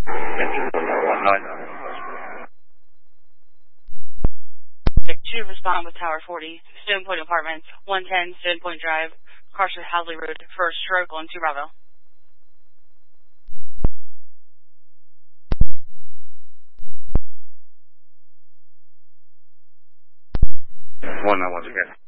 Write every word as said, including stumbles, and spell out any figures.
Two respond with Tower forty, Stone Point Apartments, one ten Stone Point Drive, Carson Hadley Road, for a stroke on two Bravo. One, I want to get.